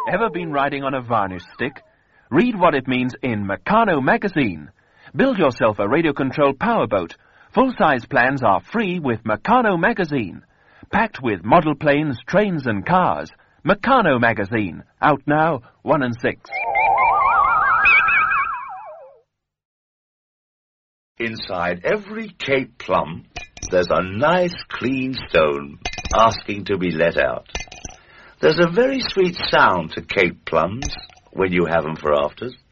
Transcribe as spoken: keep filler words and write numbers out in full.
Ever been riding on a varnish stick? Read what it means in Meccano magazine. Build yourself a radio-controlled powerboat. Full-size plans are free with Meccano magazine. Packed with model planes, trains and cars. Meccano magazine. Out now, one and six. Inside every Cape plum, there's a nice clean stone asking to be let out. There's a very sweet sound to Cape plums when you have them for afters.